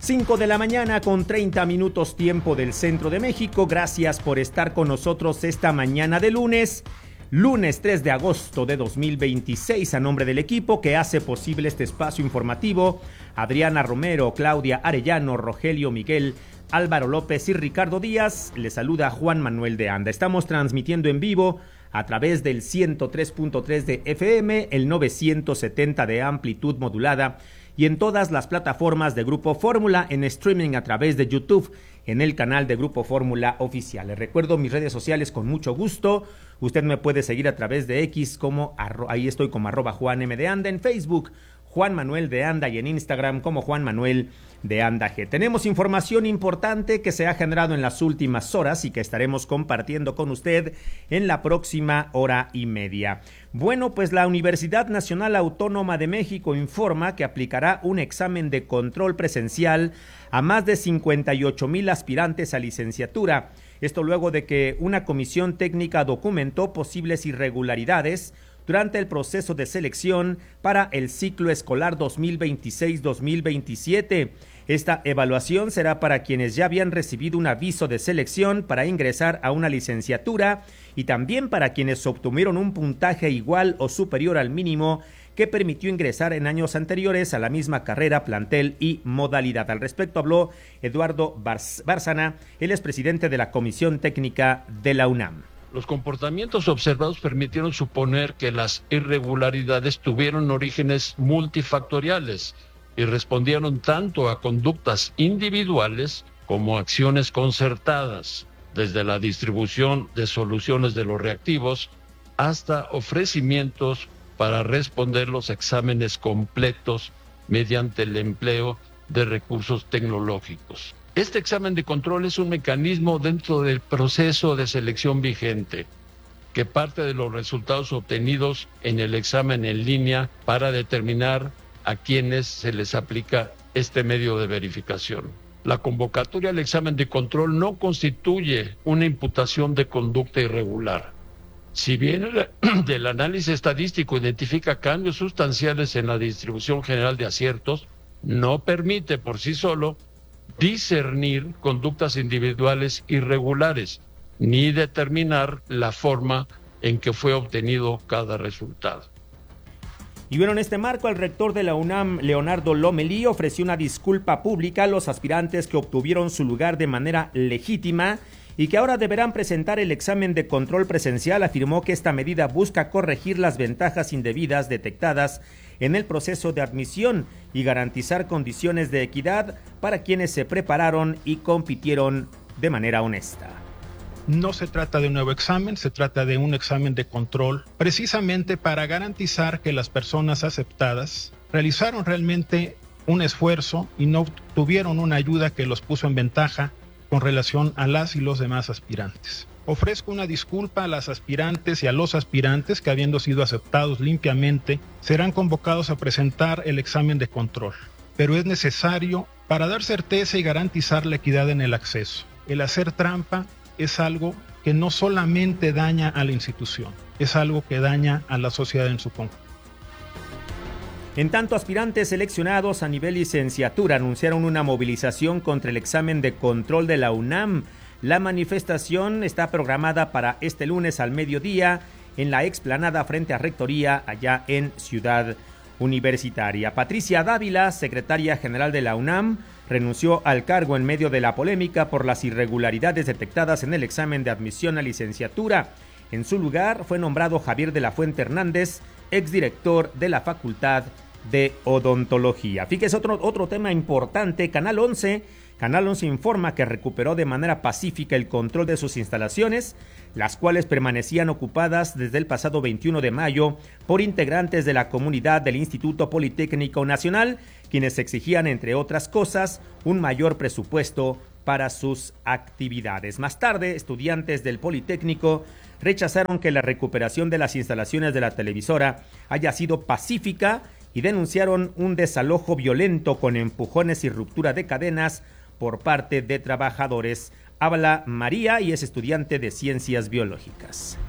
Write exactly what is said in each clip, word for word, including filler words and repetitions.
cinco de la mañana con treinta minutos tiempo del centro de México. Gracias por estar con nosotros esta mañana de lunes, lunes tres de agosto de dos mil veintiséis. A nombre del equipo que hace posible este espacio informativo, Adriana Romero, Claudia Arellano, Rogelio Miguel, Álvaro López y Ricardo Díaz, les saluda Juan Manuel de Anda. Estamos transmitiendo en vivo a través del ciento tres punto tres de F M, el novecientos setenta de amplitud modulada y en todas las plataformas de Grupo Fórmula, en streaming a través de YouTube, en el canal de Grupo Fórmula Oficial. Les recuerdo mis redes sociales con mucho gusto. Usted me puede seguir a través de X, como ahí estoy como arroba Juan M de Anda, en Facebook Juan Manuel de Anda y en Instagram como Juan Manuel de Anda G. Tenemos información importante que se ha generado en las últimas horas y que estaremos compartiendo con usted en la próxima hora y media. Bueno, pues la Universidad Nacional Autónoma de México informa que aplicará un examen de control presencial a más de cincuenta y ocho mil aspirantes a licenciatura. Esto luego de que una comisión técnica documentó posibles irregularidades durante el proceso de selección para el ciclo escolar dos mil veintiséis dos mil veintisiete. Esta evaluación será para quienes ya habían recibido un aviso de selección para ingresar a una licenciatura y también para quienes obtuvieron un puntaje igual o superior al mínimo que permitió ingresar en años anteriores a la misma carrera, plantel y modalidad. Al respecto habló Eduardo Bárcena, él es presidente de la Comisión Técnica de la UNAM. Los comportamientos observados permitieron suponer que las irregularidades tuvieron orígenes multifactoriales y respondieron tanto a conductas individuales como a acciones concertadas, desde la distribución de soluciones de los reactivos hasta ofrecimientos para responder los exámenes completos mediante el empleo de recursos tecnológicos. Este examen de control es un mecanismo dentro del proceso de selección vigente que parte de los resultados obtenidos en el examen en línea para determinar a quienes se les aplica este medio de verificación. La convocatoria al examen de control no constituye una imputación de conducta irregular. Si bien el análisis estadístico identifica cambios sustanciales en la distribución general de aciertos, no permite por sí solo discernir conductas individuales irregulares, ni determinar la forma en que fue obtenido cada resultado. Y bueno, en este marco, el rector de la UNAM, Leonardo Lomelí, ofreció una disculpa pública a los aspirantes que obtuvieron su lugar de manera legítima y que ahora deberán presentar el examen de control presencial. Afirmó que esta medida busca corregir las ventajas indebidas detectadas en el proceso de admisión y garantizar condiciones de equidad para quienes se prepararon y compitieron de manera honesta. No se trata de un nuevo examen, se trata de un examen de control, precisamente para garantizar que las personas aceptadas realizaron realmente un esfuerzo y no tuvieron una ayuda que los puso en ventaja con relación a las y los demás aspirantes. Ofrezco una disculpa a las aspirantes y a los aspirantes que, habiendo sido aceptados limpiamente, serán convocados a presentar el examen de control. Pero es necesario para dar certeza y garantizar la equidad en el acceso. El hacer trampa es algo que no solamente daña a la institución, es algo que daña a la sociedad en su conjunto. En tanto, aspirantes seleccionados a nivel licenciatura anunciaron una movilización contra el examen de control de la UNAM. La manifestación está programada para este lunes al mediodía en la explanada frente a Rectoría, allá en Ciudad Universitaria. Patricia Dávila, secretaria general de la UNAM, renunció al cargo en medio de la polémica por las irregularidades detectadas en el examen de admisión a licenciatura. En su lugar fue nombrado Javier de la Fuente Hernández, exdirector de la Facultad de Odontología. Fíjese, otro, otro tema importante, Canal once, Canal once informa que recuperó de manera pacífica el control de sus instalaciones, las cuales permanecían ocupadas desde el pasado veintiuno de mayo por integrantes de la comunidad del Instituto Politécnico Nacional, quienes exigían, entre otras cosas, un mayor presupuesto para sus actividades. Más tarde, estudiantes del Politécnico rechazaron que la recuperación de las instalaciones de la televisora haya sido pacífica y denunciaron un desalojo violento con empujones y ruptura de cadenas por parte de trabajadores. Habla María y es estudiante de Ciencias Biológicas.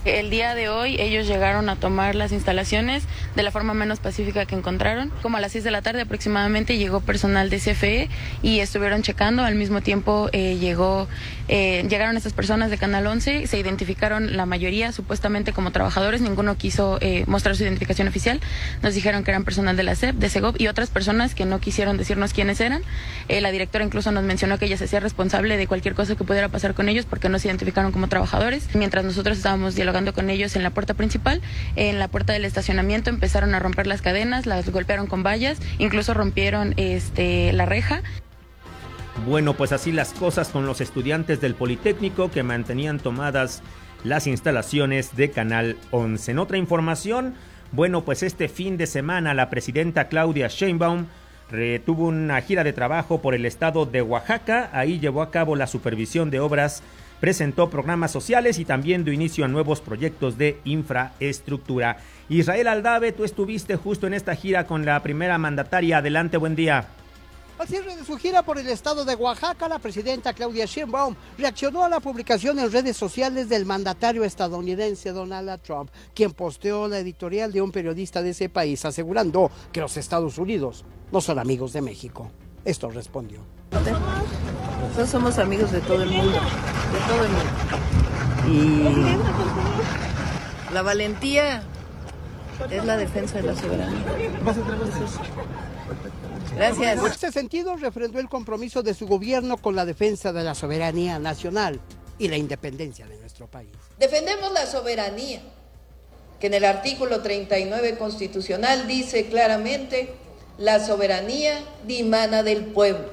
El día de hoy ellos llegaron a tomar las instalaciones de la forma menos pacífica que encontraron. Como a las seis de la tarde aproximadamente llegó personal de C F E y estuvieron checando. Al mismo tiempo eh, llegó, eh, llegaron estas personas de Canal once, se identificaron la mayoría supuestamente como trabajadores, ninguno quiso eh, mostrar su identificación oficial. Nos dijeron que eran personal de la C E P, de Segov y otras personas que no quisieron decirnos quiénes eran. Eh, la directora incluso nos mencionó que ella se hacía responsable de cualquier cosa que pudiera pasar con ellos porque no se identificaron como trabajadores. Mientras nosotros estábamos dialogando con ellos en la puerta principal, en la puerta del estacionamiento empezaron a romper las cadenas, las golpearon con vallas, incluso rompieron este, la reja. Bueno, pues así las cosas con los estudiantes del Politécnico que mantenían tomadas las instalaciones de Canal once. En otra información, bueno, pues este fin de semana la presidenta Claudia Sheinbaum tuvo una gira de trabajo por el estado de Oaxaca. Ahí llevó a cabo la supervisión de obras, presentó programas sociales y también dio inicio a nuevos proyectos de infraestructura. Israel Aldave, tú estuviste justo en esta gira con la primera mandataria. Adelante, buen día. Al cierre de su gira por el estado de Oaxaca, la presidenta Claudia Sheinbaum reaccionó a la publicación en redes sociales del mandatario estadounidense Donald Trump, quien posteó la editorial de un periodista de ese país asegurando que los Estados Unidos no son amigos de México. Esto respondió. No somos amigos de todo el mundo, de todo el mundo. Y la valentía es la defensa de la soberanía. Gracias. En este sentido, refrendó el compromiso de su gobierno con la defensa de la soberanía nacional y la independencia de nuestro país. Defendemos la soberanía, que en el artículo treinta y nueve constitucional dice claramente: la soberanía dimana del pueblo.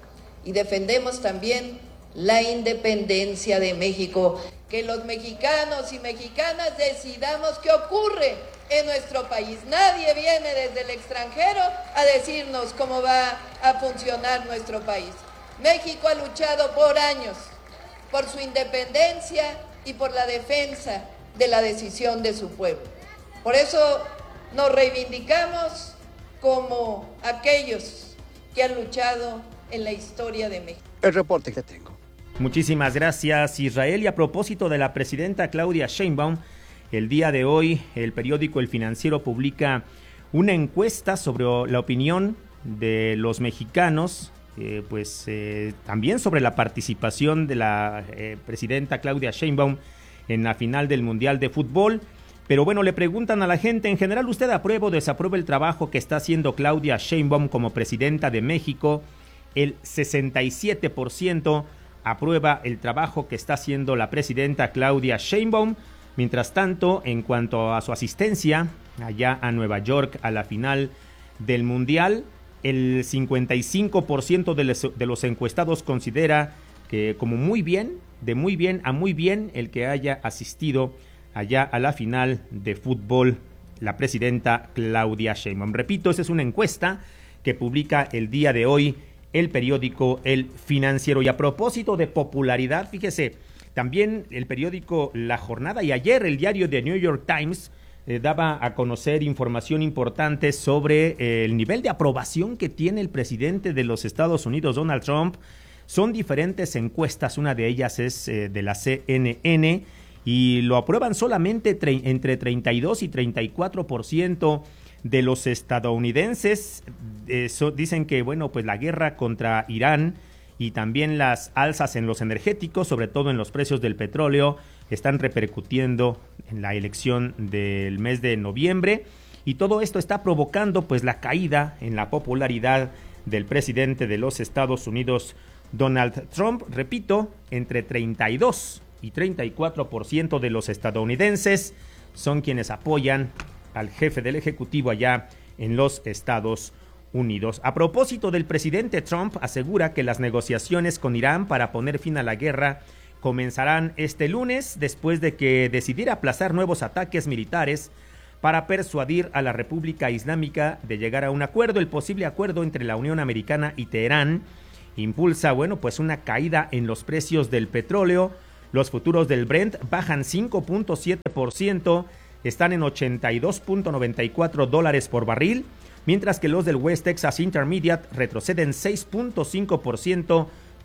Y defendemos también la independencia de México, que los mexicanos y mexicanas decidamos qué ocurre en nuestro país. Nadie viene desde el extranjero a decirnos cómo va a funcionar nuestro país. México ha luchado por años por su independencia y por la defensa de la decisión de su pueblo. Por eso nos reivindicamos como aquellos que han luchado en la historia de México. El reporte que tengo. Muchísimas gracias, Israel. Y a propósito de la presidenta Claudia Sheinbaum, el día de hoy el periódico El Financiero publica una encuesta sobre la opinión de los mexicanos, eh, pues eh, también sobre la participación de la eh, presidenta Claudia Sheinbaum en la final del Mundial de Fútbol. Pero bueno, le preguntan a la gente, en general, ¿usted aprueba o desaprueba el trabajo que está haciendo Claudia Sheinbaum como presidenta de México? El sesenta y siete por ciento aprueba el trabajo que está haciendo la presidenta Claudia Sheinbaum. Mientras tanto, en cuanto a su asistencia allá a Nueva York a la final del Mundial, el cincuenta y cinco por ciento de los, de los encuestados considera que como muy bien, de muy bien a muy bien, el que haya asistido allá a la final de fútbol la presidenta Claudia Sheinbaum. Repito, esa es una encuesta que publica el día de hoy el periódico El Financiero. Y a propósito de popularidad, fíjese, también el periódico La Jornada y ayer el diario The New York Times eh, daba a conocer información importante sobre eh, el nivel de aprobación que tiene el presidente de los Estados Unidos, Donald Trump. Son diferentes encuestas, una de ellas es eh, de la C N N, y lo aprueban solamente tre- entre treinta y dos y treinta y cuatro por ciento de los estadounidenses. Eso, dicen que, bueno, pues la guerra contra Irán y también las alzas en los energéticos, sobre todo en los precios del petróleo, están repercutiendo en la elección del mes de noviembre, y todo esto está provocando pues la caída en la popularidad del presidente de los Estados Unidos, Donald Trump. Repito, entre treinta y dos y treinta y cuatro por ciento de los estadounidenses son quienes apoyan al jefe del Ejecutivo allá en los Estados Unidos. A propósito del presidente Trump, asegura que las negociaciones con Irán para poner fin a la guerra comenzarán este lunes, después de que decidiera aplazar nuevos ataques militares para persuadir a la República Islámica de llegar a un acuerdo. El posible acuerdo entre la Unión Americana y Teherán impulsa, bueno, pues una caída en los precios del petróleo. Los futuros del Brent bajan cinco punto siete por ciento, están en ochenta y dos punto noventa y cuatro dólares por barril, mientras que los del West Texas Intermediate retroceden seis punto cinco por ciento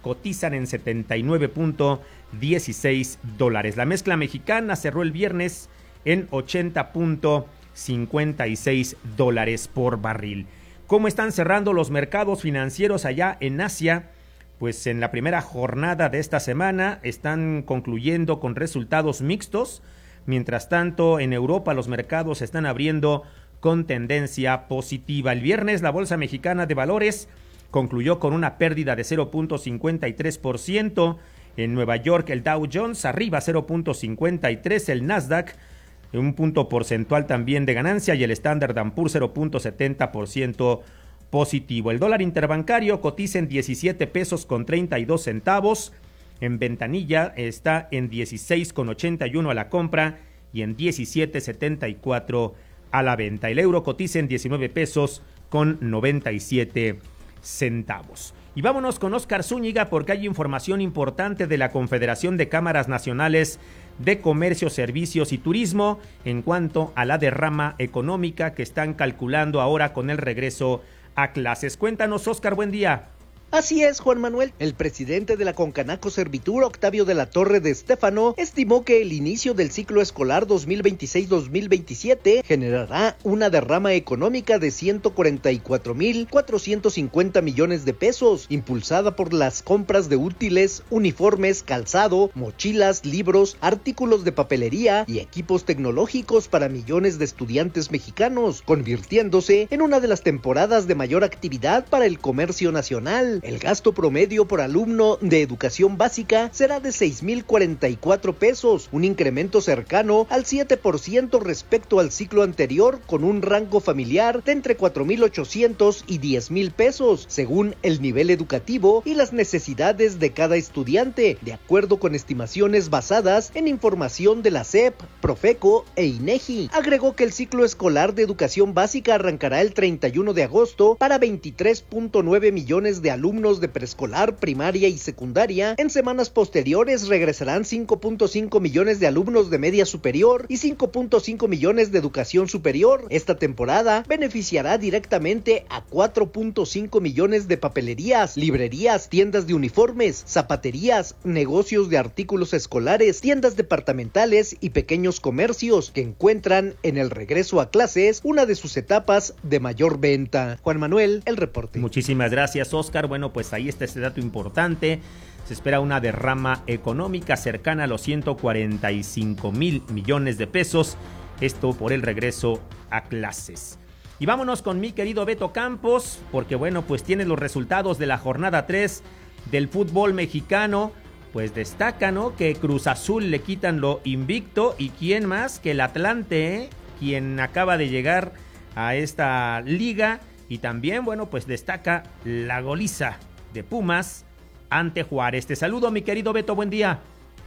cotizan en setenta y nueve punto dieciséis dólares. La mezcla mexicana cerró el viernes en ochenta punto cincuenta y seis dólares por barril. ¿Cómo están cerrando los mercados financieros allá en Asia? Pues en la primera jornada de esta semana están concluyendo con resultados mixtos. Mientras tanto, en Europa los mercados se están abriendo con tendencia positiva. El viernes la Bolsa Mexicana de Valores concluyó con una pérdida de cero punto cincuenta y tres por ciento. En Nueva York el Dow Jones arriba cero punto cincuenta y tres, el Nasdaq un punto porcentual también de ganancia y el Standard and Poor's cero punto setenta por ciento positivo. El dólar interbancario cotiza en diecisiete pesos con treinta y dos centavos. En ventanilla está en dieciséis con ochenta y uno a la compra y en diecisiete setenta y cuatro a la venta. El euro cotiza en diecinueve pesos con noventa y siete centavos. Y vámonos con Óscar Zúñiga porque hay información importante de la Confederación de Cámaras Nacionales de Comercio, Servicios y Turismo en cuanto a la derrama económica que están calculando ahora con el regreso a clases. Cuéntanos, Óscar, buen día. Así es, Juan Manuel. El presidente de la Concanaco Servitur, Octavio de la Torre de Estéfano, estimó que el inicio del ciclo escolar dos mil veintiséis dos mil veintisiete generará una derrama económica de ciento cuarenta y cuatro mil cuatrocientos cincuenta millones de pesos, impulsada por las compras de útiles, uniformes, calzado, mochilas, libros, artículos de papelería y equipos tecnológicos para millones de estudiantes mexicanos, convirtiéndose en una de las temporadas de mayor actividad para el comercio nacional. El gasto promedio por alumno de educación básica será de seis mil cuarenta y cuatro pesos, un incremento cercano al siete por ciento respecto al ciclo anterior, con un rango familiar de entre cuatro mil ochocientos y diez mil pesos, según el nivel educativo y las necesidades de cada estudiante, de acuerdo con estimaciones basadas en información de la S E P, Profeco e INEGI. Agregó que el ciclo escolar de educación básica arrancará el treinta y uno de agosto para veintitrés punto nueve millones de alumnos alumnos de preescolar, primaria y secundaria. En semanas posteriores regresarán cinco punto cinco millones de alumnos de media superior y cinco punto cinco millones de educación superior. Esta temporada beneficiará directamente a cuatro punto cinco millones de papelerías, librerías, tiendas de uniformes, zapaterías, negocios de artículos escolares, tiendas departamentales y pequeños comercios que encuentran en el regreso a clases una de sus etapas de mayor venta. Juan Manuel, el reporte. Muchísimas gracias, Óscar. Bueno, pues ahí está este dato importante. Se espera una derrama económica cercana a los ciento cuarenta y cinco mil millones de pesos. Esto por el regreso a clases. Y vámonos con mi querido Beto Campos, porque bueno, pues tiene los resultados de la jornada tres del fútbol mexicano. Pues destaca, ¿no?, que Cruz Azul le quitan lo invicto. ¿Y quién más que el Atlante, eh? quien acaba de llegar a esta liga? Y también, bueno, pues destaca la goliza de Pumas ante Juárez. Te saludo, mi querido Beto, buen día.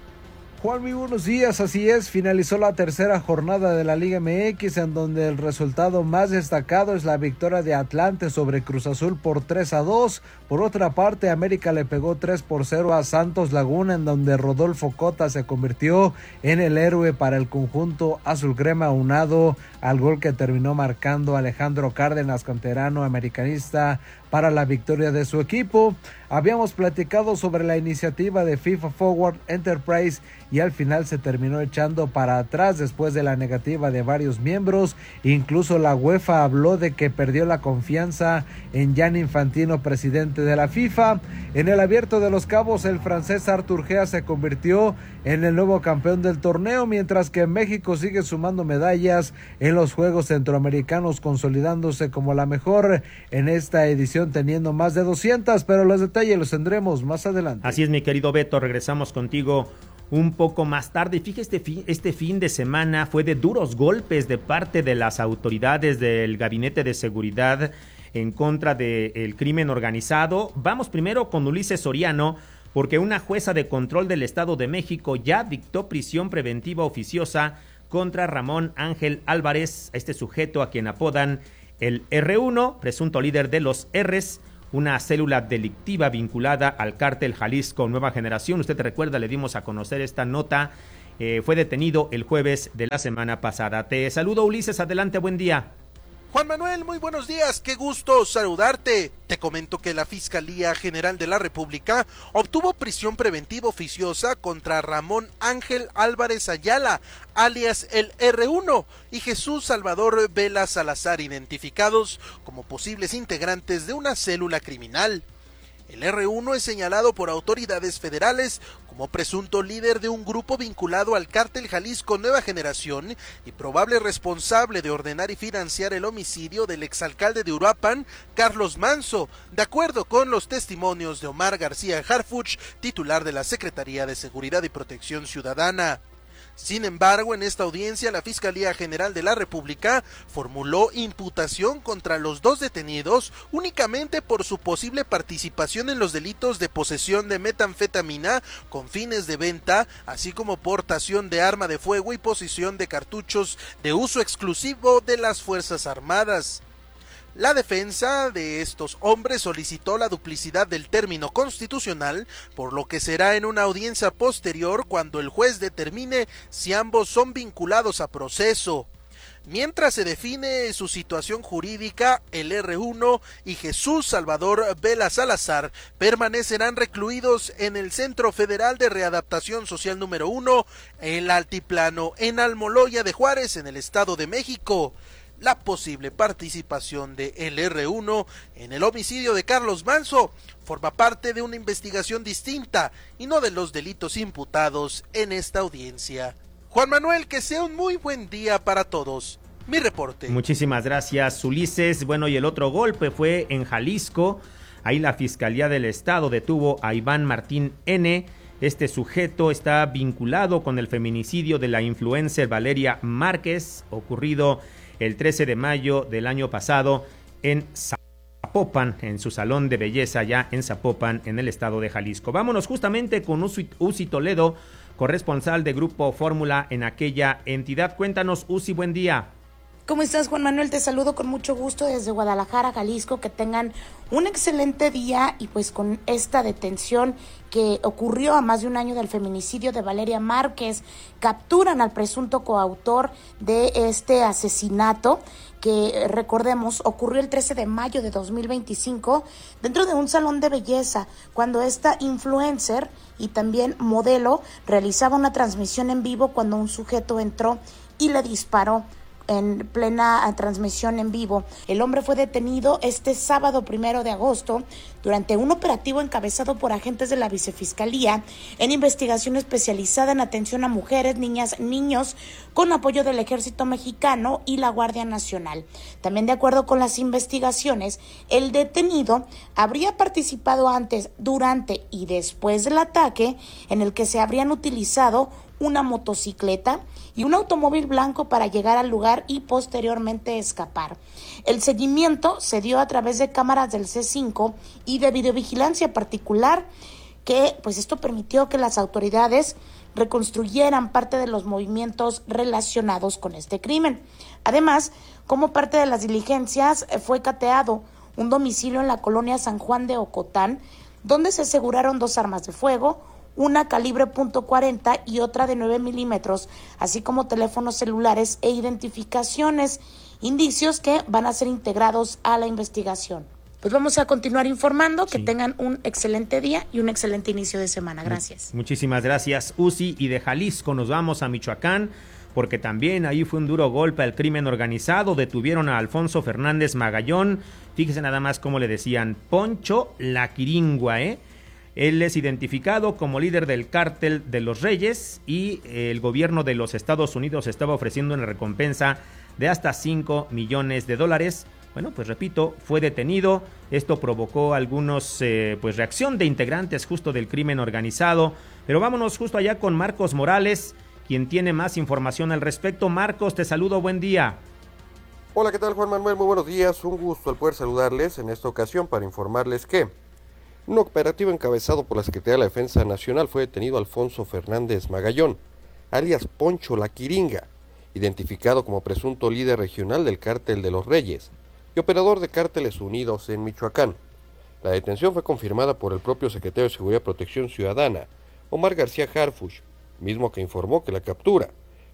Juan, muy buenos días, así es, finalizó la tercera jornada de la Liga M X, en donde el resultado más destacado es la victoria de Atlante sobre Cruz Azul por tres a dos. Por otra parte, América le pegó tres por cero a Santos Laguna, en donde Rodolfo Cota se convirtió en el héroe para el conjunto azul crema, unado al gol que terminó marcando Alejandro Cárdenas, canterano americanista, para la victoria de su equipo. Habíamos platicado sobre la iniciativa de FIFA Forward Enterprise y al final se terminó echando para atrás después de la negativa de varios miembros. Incluso la UEFA habló de que perdió la confianza en Gianni Infantino, presidente de la FIFA. En el Abierto de los Cabos, el francés Arthur Gea se convirtió en el nuevo campeón del torneo, mientras que México sigue sumando medallas en los Juegos Centroamericanos, consolidándose como la mejor en esta edición, teniendo más de doscientas, pero los detalles los tendremos más adelante. Así es, mi querido Beto, regresamos contigo un poco más tarde. Fíjate, este fin, este fin de semana fue de duros golpes de parte de las autoridades del Gabinete de Seguridad en contra del crimen organizado. Vamos primero con Ulises Soriano, porque una jueza de control del Estado de México ya dictó prisión preventiva oficiosa contra Ramón Ángel Álvarez, este sujeto a quien apodan el erre uno, presunto líder de los R's, una célula delictiva vinculada al cártel Jalisco Nueva Generación. Usted recuerda, le dimos a conocer esta nota. Eh, fue detenido el jueves de la semana pasada. Te saludo, Ulises, adelante, buen día. Juan Manuel, muy buenos días, qué gusto saludarte. Te comento que la Fiscalía General de la República obtuvo prisión preventiva oficiosa contra Ramón Ángel Álvarez Ayala, alias el erre uno, y Jesús Salvador Vela Salazar, identificados como posibles integrantes de una célula criminal. El erre uno es señalado por autoridades federales como presunto líder de un grupo vinculado al Cártel Jalisco Nueva Generación y probable responsable de ordenar y financiar el homicidio del exalcalde de Uruapan, Carlos Manso, de acuerdo con los testimonios de Omar García Harfuch, titular de la Secretaría de Seguridad y Protección Ciudadana. Sin embargo, en esta audiencia, la Fiscalía General de la República formuló imputación contra los dos detenidos únicamente por su posible participación en los delitos de posesión de metanfetamina con fines de venta, así como portación de arma de fuego y posesión de cartuchos de uso exclusivo de las Fuerzas Armadas. La defensa de estos hombres solicitó la duplicidad del término constitucional, por lo que será en una audiencia posterior cuando el juez determine si ambos son vinculados a proceso. Mientras se define su situación jurídica, el erre uno y Jesús Salvador Vela Salazar permanecerán recluidos en el Centro Federal de Readaptación Social número uno, el Altiplano, en Almoloya de Juárez, en el Estado de México. La posible participación de el erre uno en el homicidio de Carlos Manso forma parte de una investigación distinta y no de los delitos imputados en esta audiencia. Juan Manuel, que sea un muy buen día para todos. Mi reporte. Muchísimas gracias, Ulises. Bueno, y el otro golpe fue en Jalisco. Ahí la Fiscalía del Estado detuvo a Iván Martín N. Este sujeto está vinculado con el feminicidio de la influencer Valeria Márquez, ocurrido el trece de mayo del año pasado en Zapopan, en su salón de belleza ya en Zapopan, en el estado de Jalisco. Vámonos justamente con Uzi, Uzi Toledo, corresponsal de Grupo Fórmula en aquella entidad. Cuéntanos, Uzi, buen día. ¿Cómo estás, Juan Manuel? Te saludo con mucho gusto desde Guadalajara, Jalisco. Que tengan un excelente día y pues con esta detención que ocurrió a más de un año del feminicidio de Valeria Márquez, capturan al presunto coautor de este asesinato que, recordemos, ocurrió el trece de mayo de dos mil veinticinco dentro de un salón de belleza, cuando esta influencer y también modelo realizaba una transmisión en vivo cuando un sujeto entró y le disparó en plena transmisión en vivo. El hombre fue detenido este sábado primero de agosto durante un operativo encabezado por agentes de la Vicefiscalía en investigación especializada en atención a mujeres, niñas, niños, con apoyo del Ejército Mexicano y la Guardia Nacional. También, de acuerdo con las investigaciones, el detenido habría participado antes, durante y después del ataque, en el que se habrían utilizado una motocicleta y un automóvil blanco para llegar al lugar y posteriormente escapar. El seguimiento se dio a través de cámaras del ce cinco y de videovigilancia particular, que pues esto permitió que las autoridades reconstruyeran parte de los movimientos relacionados con este crimen. Además, como parte de las diligencias, fue cateado un domicilio en la colonia San Juan de Ocotán, donde se aseguraron dos armas de fuego, una calibre punto cuarenta y otra de nueve milímetros, así como teléfonos celulares e identificaciones, indicios que van a ser integrados a la investigación. Pues vamos a continuar informando, que sí. Tengan un excelente día y un excelente inicio de semana. Gracias. Muchísimas gracias, Uzi. Y de Jalisco nos vamos a Michoacán, porque también ahí fue un duro golpe al crimen organizado. Detuvieron a Alfonso Fernández Magallón. Fíjese nada más cómo le decían, Poncho la Quiringua, ¿eh? Él es identificado como líder del cártel de los Reyes y el gobierno de los Estados Unidos estaba ofreciendo una recompensa de hasta cinco millones de dólares. Bueno, pues repito, fue detenido. Esto provocó algunos, eh, pues reacción de integrantes justo del crimen organizado. Pero vámonos justo allá con Marcos Morales, quien tiene más información al respecto. Marcos, te saludo, buen día. Hola, ¿qué tal, Juan Manuel? Muy buenos días. Un gusto al poder saludarles en esta ocasión para informarles que un operativo encabezado por la Secretaría de la Defensa Nacional fue detenido Alfonso Fernández Magallón, alias Poncho la Quiringa, identificado como presunto líder regional del Cártel de los Reyes y operador de Cárteles Unidos en Michoacán. La detención fue confirmada por el propio secretario de Seguridad y Protección Ciudadana, Omar García Harfuch, mismo que informó que la captura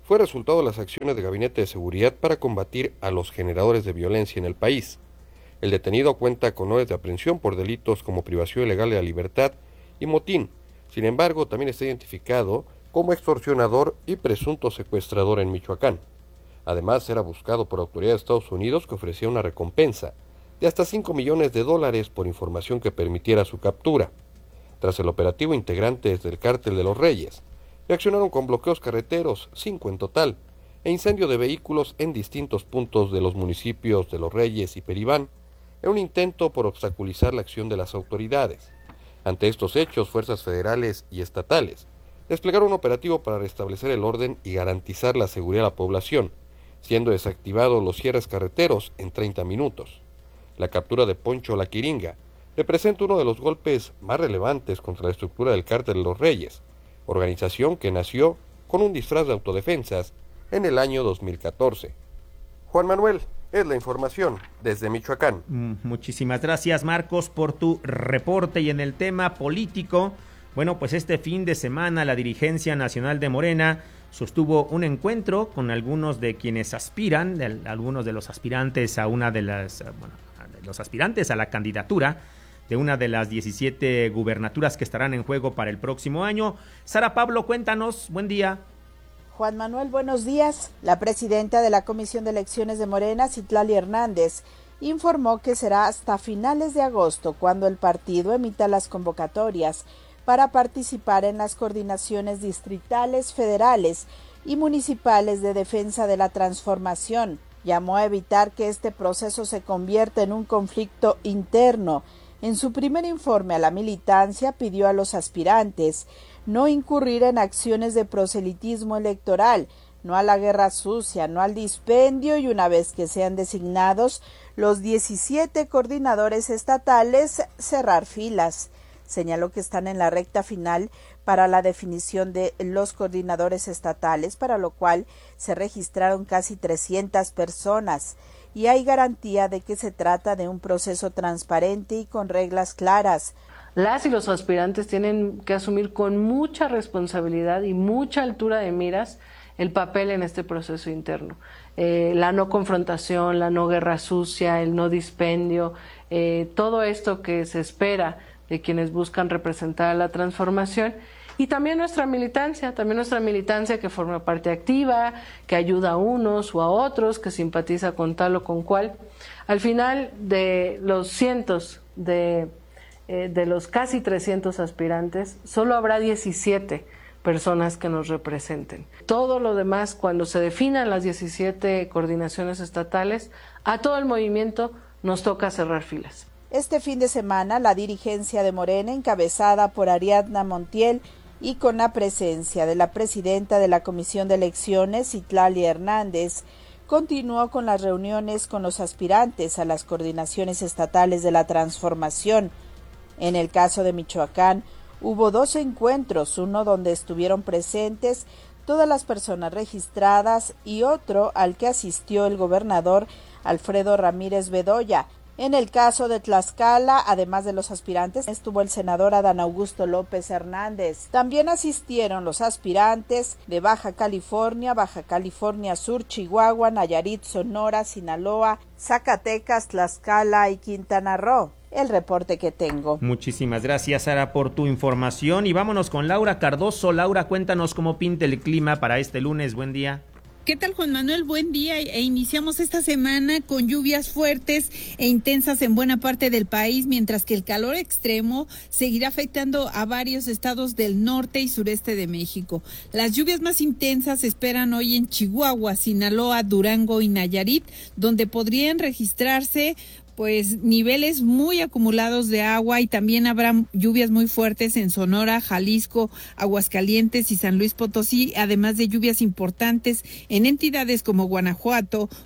fue resultado de las acciones del Gabinete de Seguridad para combatir a los generadores de violencia en el país. El detenido cuenta con órdenes de aprehensión por delitos como privación ilegal de la libertad y motín. Sin embargo, también está identificado como extorsionador y presunto secuestrador en Michoacán. Además, era buscado por autoridades de Estados Unidos que ofrecía una recompensa de hasta cinco millones de dólares por información que permitiera su captura. Tras el operativo, integrantes del Cártel de los Reyes reaccionaron con bloqueos carreteros, cinco en total, e incendio de vehículos en distintos puntos de los municipios de Los Reyes y Peribán, en un intento por obstaculizar la acción de las autoridades. Ante estos hechos, fuerzas federales y estatales desplegaron un operativo para restablecer el orden y garantizar la seguridad de la población, siendo desactivados los cierres carreteros en treinta minutos. La captura de Poncho La Quiringa representa uno de los golpes más relevantes contra la estructura del Cártel de los Reyes, organización que nació con un disfraz de autodefensas en el año dos mil catorce. Juan Manuel, es la información desde Michoacán. Muchísimas gracias, Marcos, por tu reporte. Y en el tema político, bueno, pues este fin de semana la dirigencia nacional de Morena sostuvo un encuentro con algunos de quienes aspiran, de, algunos de los aspirantes a una de las, bueno, de los aspirantes a la candidatura de una de las diecisiete gubernaturas que estarán en juego para el próximo año. Sara Pablo, cuéntanos, buen día. Juan Manuel, buenos días. La presidenta de la Comisión de Elecciones de Morena, Citlali Hernández, informó que será hasta finales de agosto cuando el partido emita las convocatorias para participar en las coordinaciones distritales, federales y municipales de defensa de la transformación. Llamó a evitar que este proceso se convierta en un conflicto interno. En su primer informe a la militancia pidió a los aspirantes no incurrir en acciones de proselitismo electoral, no a la guerra sucia, no al dispendio y una vez que sean designados los diecisiete coordinadores estatales, cerrar filas. Señaló que están en la recta final para la definición de los coordinadores estatales, para lo cual se registraron casi trescientas personas y hay garantía de que se trata de un proceso transparente y con reglas claras. Las y los aspirantes tienen que asumir con mucha responsabilidad y mucha altura de miras el papel en este proceso interno. Eh, la no confrontación, la no guerra sucia, el no dispendio, eh, todo esto que se espera de quienes buscan representar a la transformación, y también nuestra militancia, también nuestra militancia que forma parte activa, que ayuda a unos o a otros, que simpatiza con tal o con cual. Al final de los cientos de, eh, de los casi trescientos aspirantes, solo habrá diecisiete personas que nos representen. Todo lo demás, cuando se definan las diecisiete coordinaciones estatales, a todo el movimiento nos toca cerrar filas. Este fin de semana, la dirigencia de Morena, encabezada por Ariadna Montiel y con la presencia de la presidenta de la Comisión de Elecciones, Citlali Hernández, continuó con las reuniones con los aspirantes a las coordinaciones estatales de la transformación. En el caso de Michoacán, hubo dos encuentros, uno donde estuvieron presentes todas las personas registradas y otro al que asistió el gobernador Alfredo Ramírez Bedoya. En el caso de Tlaxcala, además de los aspirantes, estuvo el senador Adán Augusto López Hernández. También asistieron los aspirantes de Baja California, Baja California Sur, Chihuahua, Nayarit, Sonora, Sinaloa, Zacatecas, Tlaxcala y Quintana Roo. El reporte que tengo. Muchísimas gracias, Sara, por tu información. Y vámonos con Laura Cardoso. Laura, cuéntanos cómo pinta el clima para este lunes. Buen día. ¿Qué tal, Juan Manuel? Buen día. E iniciamos esta semana con lluvias fuertes e intensas en buena parte del país, mientras que el calor extremo seguirá afectando a varios estados del norte y sureste de México. Las lluvias más intensas se esperan hoy en Chihuahua, Sinaloa, Durango y Nayarit, donde podrían registrarse pues niveles muy acumulados de agua, y también habrá lluvias muy fuertes en Sonora, Jalisco, Aguascalientes y San Luis Potosí, además de lluvias importantes en entidades como Guanajuato,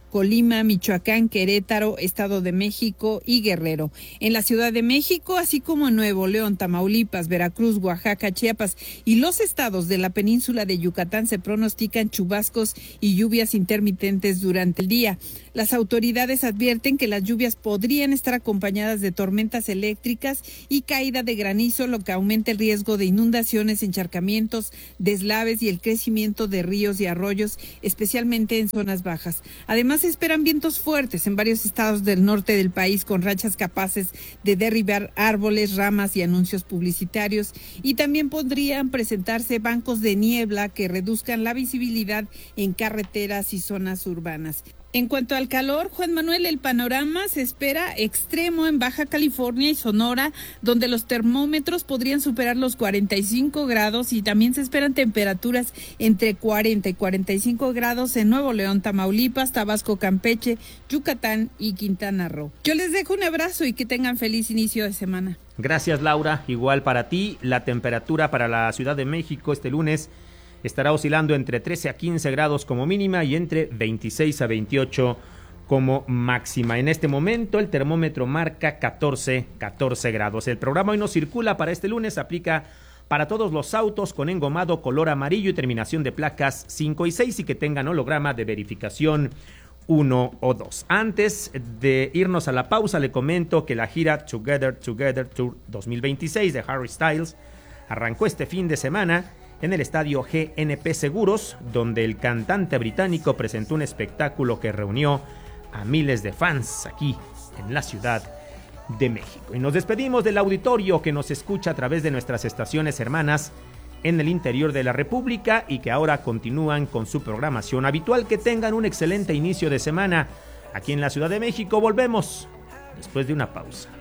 Colima, Michoacán, Querétaro, Estado de México y Guerrero. En la Ciudad de México, así como en Nuevo León, Tamaulipas, Veracruz, Oaxaca, Chiapas y los estados de la península de Yucatán se pronostican chubascos y lluvias intermitentes durante el día. Las autoridades advierten que las lluvias podrían estar acompañadas de tormentas eléctricas y caída de granizo, lo que aumenta el riesgo de inundaciones, encharcamientos, deslaves y el crecimiento de ríos y arroyos, especialmente en zonas bajas. Además, se esperan vientos fuertes en varios estados del norte del país con rachas capaces de derribar árboles, ramas y anuncios publicitarios, y también podrían presentarse bancos de niebla que reduzcan la visibilidad en carreteras y zonas urbanas. En cuanto al calor, Juan Manuel, el panorama se espera extremo en Baja California y Sonora, donde los termómetros podrían superar los cuarenta y cinco grados, y también se esperan temperaturas entre cuarenta y cuarenta y cinco grados en Nuevo León, Tamaulipas, Tabasco, Campeche, Yucatán y Quintana Roo. Yo les dejo un abrazo y que tengan feliz inicio de semana. Gracias, Laura. Igual para ti. La temperatura para la Ciudad de México este lunes estará oscilando entre trece a quince grados como mínima y entre veintiséis a veintiocho como máxima. En este momento el termómetro marca catorce grados. El programa Hoy No Circula para este lunes aplica para todos los autos con engomado color amarillo y terminación de placas cinco y seis y que tengan holograma de verificación uno o dos. Antes de irnos a la pausa, le comento que la gira Together Together Tour dos mil veintiséis de Harry Styles arrancó este fin de semana en el estadio G N P Seguros, donde el cantante británico presentó un espectáculo que reunió a miles de fans aquí en la Ciudad de México. Y nos despedimos del auditorio que nos escucha a través de nuestras estaciones hermanas en el interior de la República y que ahora continúan con su programación habitual. Que tengan un excelente inicio de semana. Aquí en la Ciudad de México volvemos después de una pausa.